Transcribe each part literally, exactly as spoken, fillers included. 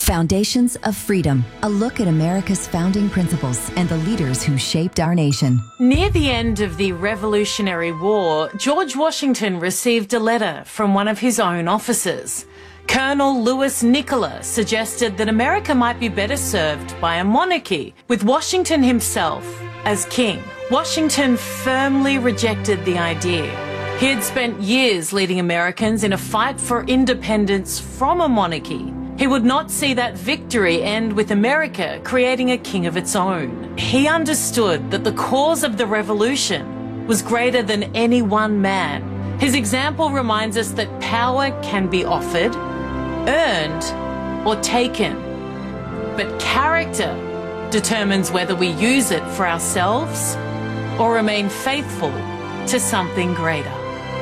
Foundations of Freedom, a look at America's founding principles and the leaders who shaped our nation. Near the end of the Revolutionary War, George Washington received a letter from one of his own officers. Colonel Louis Nicola suggested that America might be better served by a monarchy, with Washington himself as king. Washington firmly rejected the idea. He had spent years leading Americans in a fight for independence from a monarchy. He would not see that victory end with America creating a king of its own. He understood that the cause of the revolution was greater than any one man. His example reminds us that power can be offered, earned, or taken. But character determines whether we use it for ourselves or remain faithful to something greater.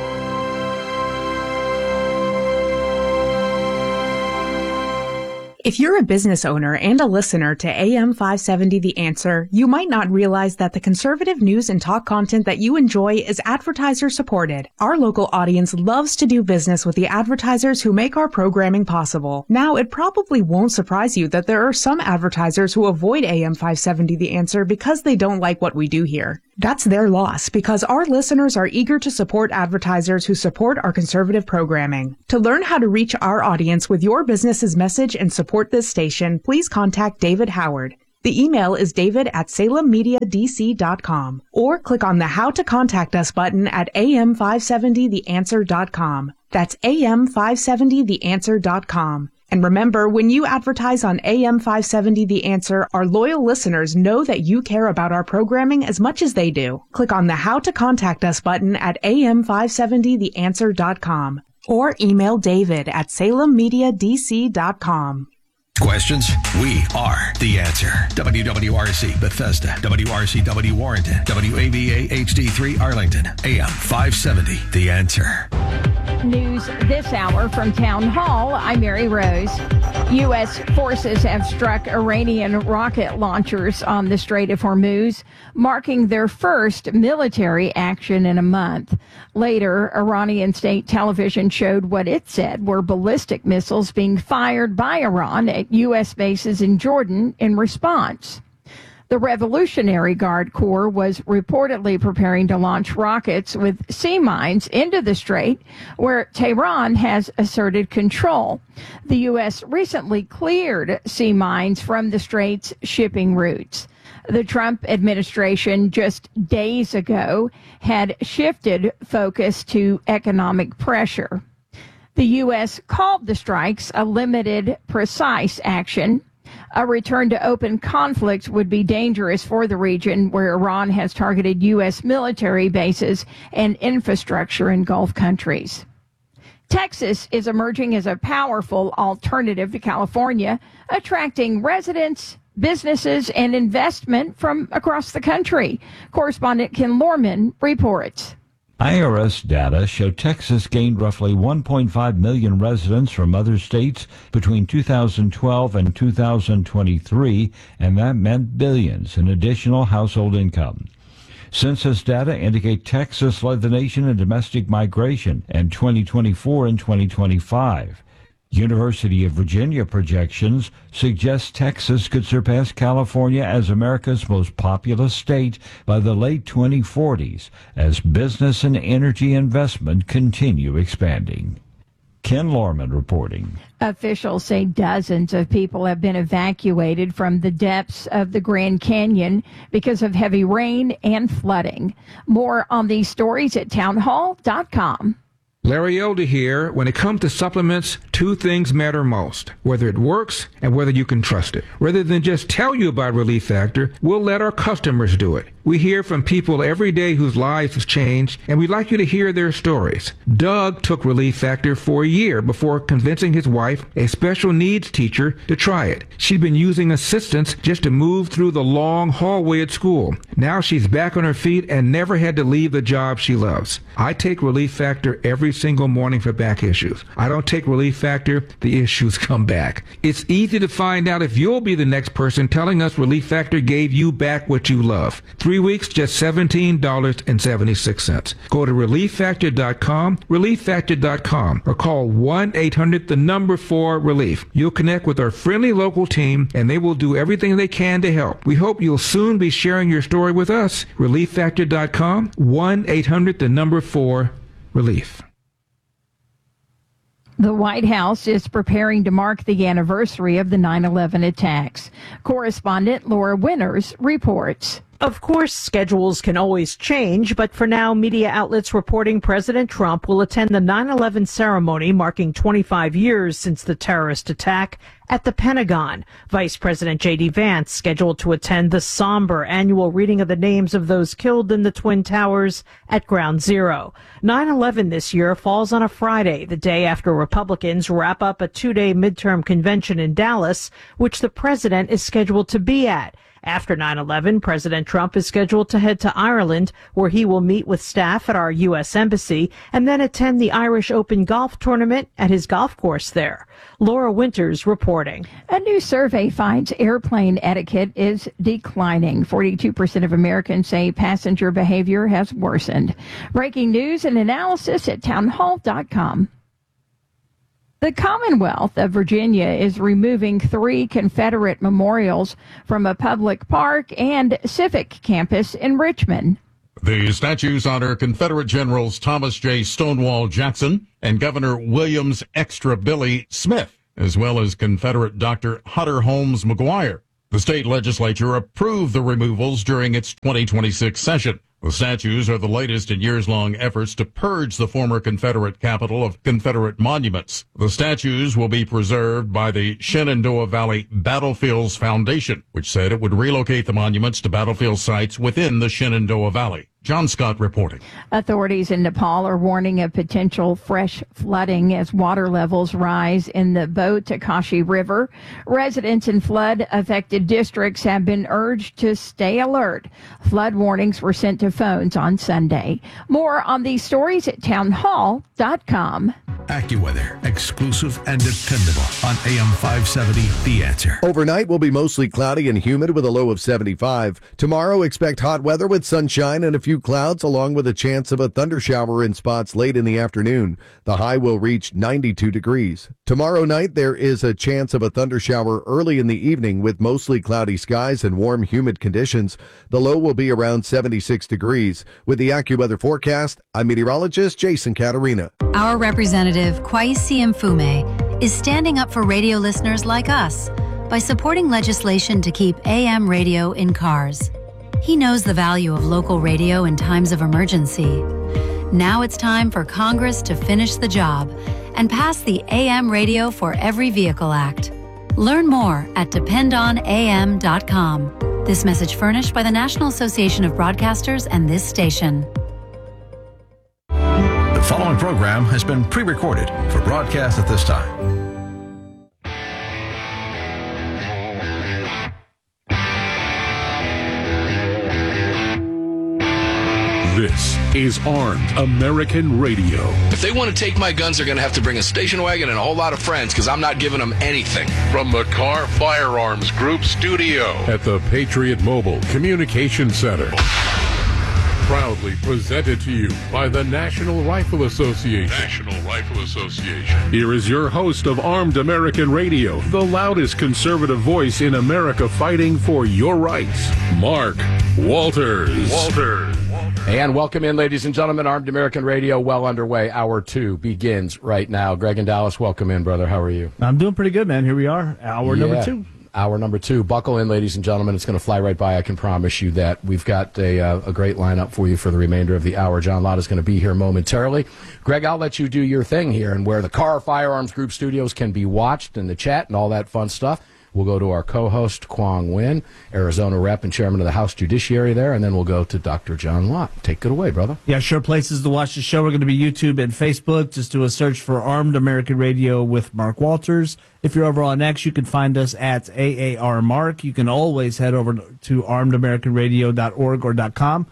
If you're a business owner and a listener to A M five seventy The Answer, you might not realize that the conservative news and talk content that you enjoy is advertiser supported. Our local audience loves to do business with the advertisers who make our programming possible. Now, it probably won't surprise you that there are some advertisers who avoid A M five seventy The Answer because they don't like what we do here. That's their loss, because our listeners are eager to support advertisers who support our conservative programming. To learn how to reach our audience with your business's message and support this station, please contact David Howard. The email is david at salem media d c dot com, or click on the How to Contact Us button at a m five seventy the answer dot com. That's a m five seventy the answer dot com. And remember, when you advertise on A M five seventy The Answer, our loyal listeners know that you care about our programming as much as they do. Click on the How to Contact Us button at a m five seventy the answer dot com, or email David at salem media d c dot com. Questions? We are the answer. W W R C Bethesda, W R C W Warrenton, W A V A H D three Arlington, A M five seventy The Answer. News this hour from Town Hall. I'm Mary Rose. U S forces have struck Iranian rocket launchers on the Strait of Hormuz, marking their first military action in a month. Later, Iranian state television showed what it said were ballistic missiles being fired by Iran at U S bases in Jordan in response. The Revolutionary Guard Corps was reportedly preparing to launch rockets with sea mines into the strait, where Tehran has asserted control. The U S recently cleared sea mines from the strait's shipping routes. The Trump administration just days ago had shifted focus to economic pressure. The U S called the strikes a limited, precise action. A return to open conflict would be dangerous for the region, where Iran has targeted U S military bases and infrastructure in Gulf countries. Texas is emerging as a powerful alternative to California, attracting residents, businesses, and investment from across the country. Correspondent Ken Lorman reports. I R S data show Texas gained roughly one point five million residents from other states between two thousand twelve and two thousand twenty-three, and that meant billions in additional household income. Census data indicate Texas led the nation in domestic migration in twenty twenty-four and twenty twenty-five. University of Virginia projections suggest Texas could surpass California as America's most populous state by the late twenty forties as business and energy investment continue expanding. Ken Lorman reporting. Officials say dozens of people have been evacuated from the depths of the Grand Canyon because of heavy rain and flooding. More on these stories at townhall dot com. Larry Elder here. When it comes to supplements, two things matter most: whether it works and whether you can trust it. Rather than just tell you about Relief Factor, we'll let our customers do it. We hear from people every day whose lives have changed, and we'd like you to hear their stories. Doug took Relief Factor for a year before convincing his wife, a special needs teacher, to try it. She'd been using assistance just to move through the long hallway at school. Now she's back on her feet and never had to leave the job she loves. I take Relief Factor every single morning for back issues. I don't take Relief Factor, the issues come back. It's easy to find out if you'll be the next person telling us Relief Factor gave you back what you love. Three weeks, just seventeen dollars and seventy-six cents. Go to relief factor dot com, relief factor dot com, or call one eight hundred the number four relief. You'll connect with our friendly local team, and they will do everything they can to help. We hope you'll soon be sharing your story with us. relief factor dot com, one eight hundred the number four relief. The White House is preparing to mark the anniversary of the nine eleven attacks. Correspondent Laura Winters reports. Of course, schedules can always change, but for now, media outlets reporting President Trump will attend the nine eleven ceremony marking twenty-five years since the terrorist attack at the Pentagon. Vice President J D Vance scheduled to attend the somber annual reading of the names of those killed in the Twin Towers at Ground Zero. nine eleven this year falls on a Friday, the day after Republicans wrap up a two-day midterm convention in Dallas, which the president is scheduled to be at. After nine eleven, President Trump is scheduled to head to Ireland, where he will meet with staff at our U S Embassy and then attend the Irish Open golf tournament at his golf course there. Laura Winters reporting. A new survey finds airplane etiquette is declining. forty-two percent of Americans say passenger behavior has worsened. Breaking news and analysis at town hall dot com. The Commonwealth of Virginia is removing three Confederate memorials from a public park and civic campus in Richmond. The statues honor Confederate Generals Thomas J. Stonewall Jackson and Governor William's Extra Billy Smith, as well as Confederate Doctor Hutter Holmes McGuire. The state legislature approved the removals during its twenty twenty-six session. The statues are the latest in years-long efforts to purge the former Confederate capital of Confederate monuments. The statues will be preserved by the Shenandoah Valley Battlefields Foundation, which said it would relocate the monuments to battlefield sites within the Shenandoah Valley. John Scott reporting. Authorities in Nepal are warning of potential fresh flooding as water levels rise in the Botakashi River. Residents in flood-affected districts have been urged to stay alert. Flood warnings were sent to phones on Sunday. More on these stories at town hall dot com. AccuWeather, exclusive and dependable on A M five seventy, The Answer. Overnight will be mostly cloudy and humid with a low of seventy-five. Tomorrow, expect hot weather with sunshine and a few clouds, along with a chance of a thundershower in spots late in the afternoon. The high will reach ninety-two degrees. Tomorrow night, there is a chance of a thundershower early in the evening with mostly cloudy skies and warm, humid conditions. The low will be around seventy-six degrees. With the AccuWeather forecast, I'm meteorologist Jason Caterina. Our representative, Kwesi Mfume, is standing up for radio listeners like us by supporting legislation to keep A M radio in cars. He knows the value of local radio in times of emergency. Now it's time for Congress to finish the job and pass the A M Radio for Every Vehicle Act. Learn more at depend on A M dot com. This message furnished by the National Association of Broadcasters and this station. The following program has been pre-recorded for broadcast at this time. This is Armed American Radio. If they want to take my guns, they're going to have to bring a station wagon and a whole lot of friends, because I'm not giving them anything. From the Car Firearms Group studio at the Patriot Mobile Communication Center. Proudly presented to you by the National Rifle Association. National Rifle Association. Here is your host of Armed American Radio, the loudest conservative voice in America fighting for your rights, Mark Walters. Walters. And welcome in, ladies and gentlemen. Armed American Radio, well underway. Hour two begins right now. Greg and Dallas, welcome in, brother. How are you? I'm doing pretty good, man. Here we are, hour yeah. number two. Hour number two. Buckle in, ladies and gentlemen. It's going to fly right by. I can promise you that. We've got a, uh, a great lineup for you for the remainder of the hour. John Lott is going to be here momentarily. Greg, I'll let you do your thing here, and where the Car Firearms Group studios can be watched and the chat and all that fun stuff. We'll go to our co-host, Quang Nguyen, Arizona rep and chairman of the House Judiciary there, and then we'll go to Doctor John Lott. Take it away, brother. Yeah, sure. Places to watch the show. We're going to be YouTube and Facebook. Just do a search for Armed American Radio with Mark Walters. If you're over on X, you can find us at A A R Mark. You can always head over to armed american radio dot org or .com.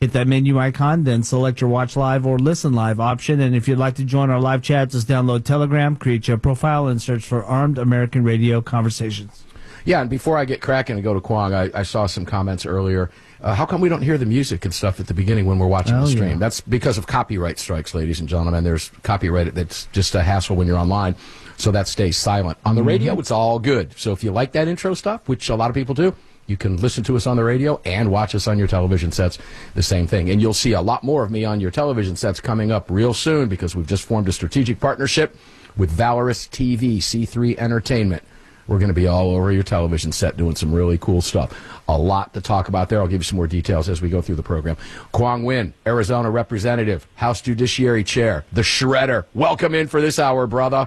Hit that menu icon, then select your watch live or listen live option. And if you'd like to join our live chat, just download Telegram, create your profile, and search for Armed American Radio Conversations. Yeah, and before I get cracking and go to Kwong, I, I saw some comments earlier. Uh, how come we don't hear the music and stuff at the beginning when we're watching Oh, the stream? yeah. That's because of copyright strikes, ladies and gentlemen. There's copyright that's just a hassle when you're online, so that stays silent. On the Mm-hmm. radio, it's all good. So if you like that intro stuff, which a lot of people do, you can listen to us on the radio and watch us on your television sets, the same thing. And you'll see a lot more of me on your television sets coming up real soon because we've just formed a strategic partnership with Valorous T V, C three Entertainment. We're going to be all over your television set doing some really cool stuff. A lot to talk about there. I'll give you some more details as we go through the program. Kwong Win, Arizona Representative, House Judiciary Chair, the Shredder. Welcome in for this hour, brother.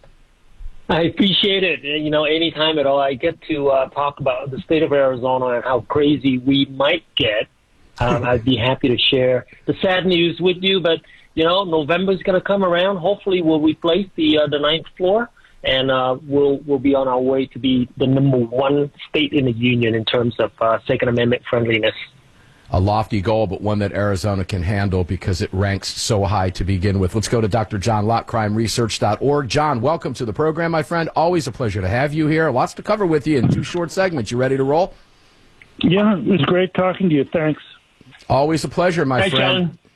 I appreciate it. You know, anytime at all I get to uh, talk about the state of Arizona and how crazy we might get, um, I'd be happy to share the sad news with you. But, you know, November's going to come around. Hopefully we'll replace the uh, the ninth floor. And uh, we'll we'll be on our way to be the number one state in the union in terms of uh, Second Amendment friendliness. A lofty goal, but one that Arizona can handle because it ranks so high to begin with. Let's go to Doctor John Lott, crime research dot org. John, welcome to the program, my friend. Always a pleasure to have you here. Lots to cover with you in two short segments. You ready to roll? Yeah, it was great talking to you. Thanks. Always a pleasure, my Hi, friend. John.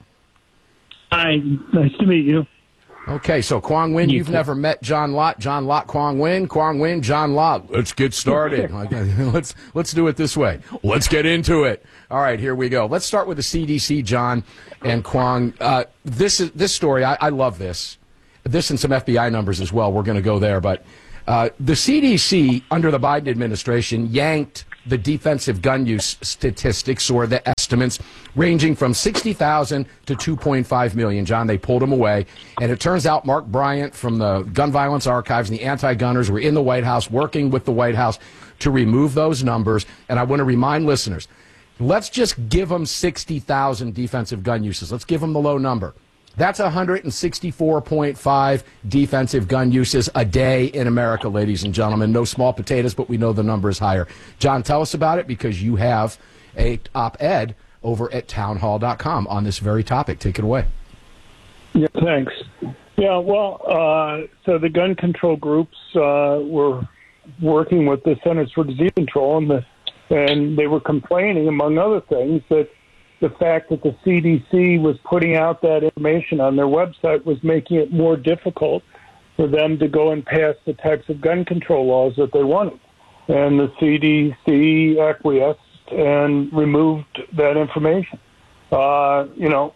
Hi, nice to meet you. Okay, so Kwong Win, You you've too. never met John Lott. John Lott, Kwong Win, Kwong Win, John Lott. Let's get started. Okay, let's let's do it this way. Let's get into it. All right, here we go. Let's start with the C D C, John and Kwong. Uh, this is this story. I, I love this. This and some F B I numbers as well. We're going to go there, but uh, the C D C under the Biden administration yanked the defensive gun use statistics or the estimates ranging from sixty thousand to two point five million. John, they pulled them away. And it turns out Mark Bryant from the Gun Violence Archives and the Anti-Gunners were in the White House working with the White House to remove those numbers. And I want to remind listeners, let's just give them sixty thousand defensive gun uses. Let's give them the low number. That's one hundred sixty-four point five defensive gun uses a day in America, ladies and gentlemen. No small potatoes, but we know the number is higher. John, tell us about it because you have a op-ed over at town hall dot com on this very topic. Take it away. Yeah, thanks. Yeah, well, uh, so the gun control groups uh, were working with the Centers for Disease Control, and, the, and they were complaining, among other things, that the fact that the C D C was putting out that information on their website was making it more difficult for them to go and pass the types of gun control laws that they wanted. And the C D C acquiesced and removed that information. Uh, you know,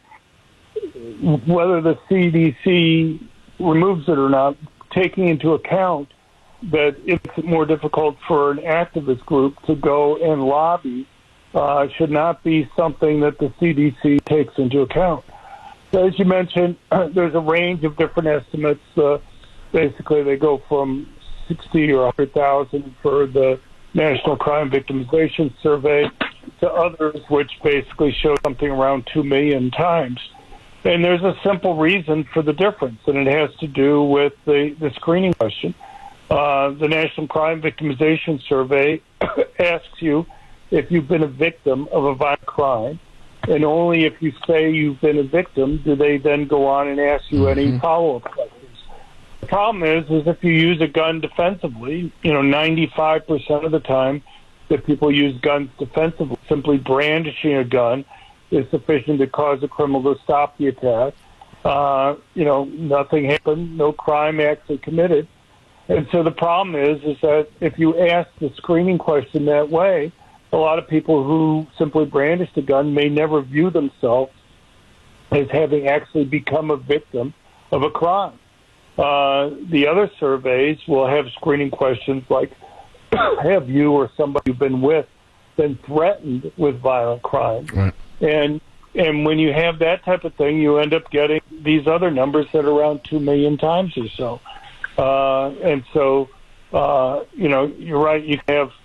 whether the C D C removes it or not, taking into account that it makes it more difficult for an activist group to go and lobby Uh, should not be something that the C D C takes into account. So as you mentioned, there's a range of different estimates. Uh, basically, they go from sixty or one hundred thousand for the National Crime Victimization Survey to others, which basically show something around two million times. And there's a simple reason for the difference, and it has to do with the, the screening question. Uh, the National Crime Victimization Survey asks you if you've been a victim of a violent crime, and only if you say you've been a victim do they then go on and ask you mm-hmm. any follow-up questions. The problem is, is if you use a gun defensively, you know, ninety-five percent of the time that people use guns defensively, simply brandishing a gun is sufficient to cause a criminal to stop the attack. Uh, you know, nothing happened, no crime actually committed. And so the problem is, is that if you ask the screening question that way, a lot of people who simply brandished a gun may never view themselves as having actually become a victim of a crime. Uh, the other surveys will have screening questions like, have you or somebody you've been with been threatened with violent crime? Right. And and when you have that type of thing, you end up getting these other numbers that are around two million times or so. Uh, and so, uh, you know, you're right, you can have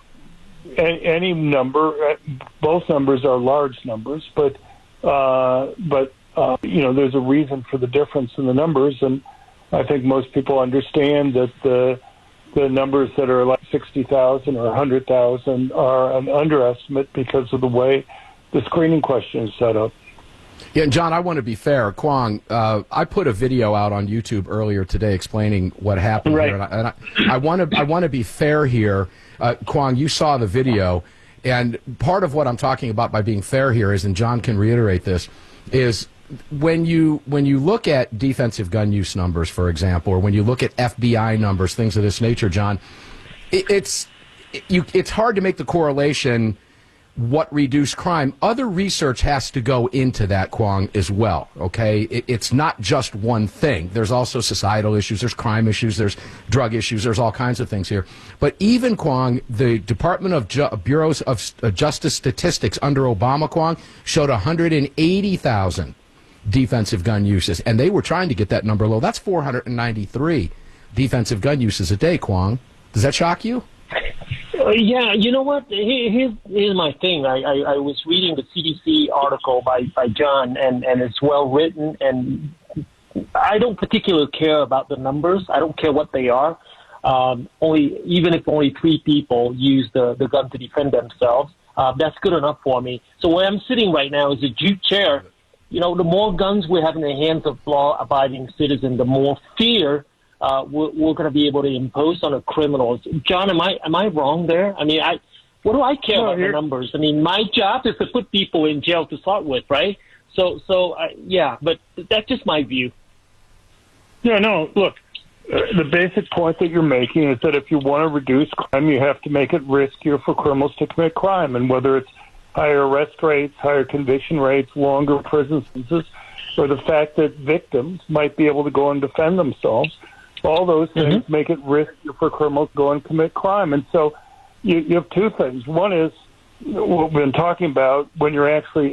any number, both numbers are large numbers, but uh, but uh, you know, there's a reason for the difference in the numbers, and I think most people understand that the the numbers that are like sixty thousand or one hundred thousand are an underestimate because of the way the screening question is set up. Yeah, and John, I want to be fair. Kwong, uh, I put a video out on YouTube earlier today explaining what happened right. here, and I, and I, I want to I want to be fair here. Uh, Kwong, you saw the video, and part of what I'm talking about by being fair here is, and John can reiterate this, is when you when you look at defensive gun use numbers, for example, or when you look at F B I numbers, things of this nature, John, it, it's it, you, it's hard to make the correlation. What reduced crime? Other research has to go into that, Kwong, as well, okay? It, it's not just one thing. There's also societal issues, there's crime issues, there's drug issues, there's all kinds of things here. But even, Kwong, the Department of Ju- Bureaus of uh, Justice Statistics under Obama, Kwong, showed one hundred eighty thousand defensive gun uses, and they were trying to get that number low. That's four hundred ninety-three defensive gun uses a day, Kwong. Does that shock you? Uh, yeah, you know what? Here, here's, here's my thing. I, I, I was reading the C D C article by, by John, and, and it's well written, and I don't particularly care about the numbers. I don't care what they are. Um, only even if only three people use the, the gun to defend themselves, uh, that's good enough for me. So where I'm sitting right now is a juke chair. You know, the more guns we have in the hands of law-abiding citizens, the more fear Uh, we're, we're going to be able to impose on the criminals. John, am I am I wrong there? I mean, I what do I care no, about the numbers? I mean, my job is to put people in jail to start with, right? So, so uh, yeah, but that's just my view. Yeah, no, look, uh, the basic point that you're making is that if you want to reduce crime, you have to make it riskier for criminals to commit crime, and whether it's higher arrest rates, higher conviction rates, longer prison sentences, or the fact that victims might be able to go and defend themselves, all those things mm-hmm. make it riskier for criminals to go and commit crime. And so you, you have two things. One is what we've been talking about when you're actually